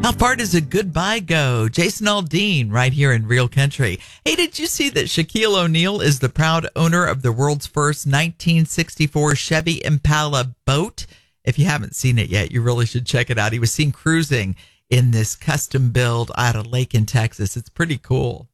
How far does a goodbye go? Jason Aldean right here in Real Country. Hey, did you see that Shaquille O'Neal is the proud owner of the world's first 1964 Chevy Impala boat? If you haven't seen it yet, you really should check it out. He was seen cruising in this custom build at a lake in Texas. It's pretty cool.